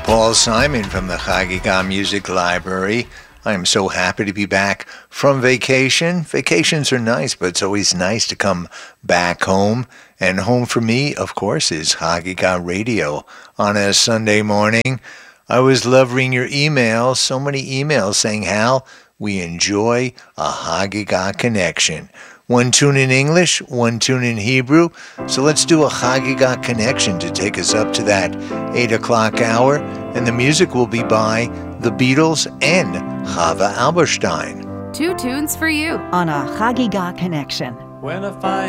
Paul Simon from the Chagiga Music Library. I am so happy to be back from vacation. Vacations are nice, but it's always nice to come back home. And home for me, of course, is Chagiga Radio on a Sunday morning. I always love reading your emails. So many emails saying how we enjoy a Chagiga connection. One tune in English, one tune in Hebrew. So let's do a Chagiga connection to take us up to that 8 o'clock hour. And the music will be by the Beatles and Chava Alberstein. 2 tunes for you on a Chagiga connection. When I find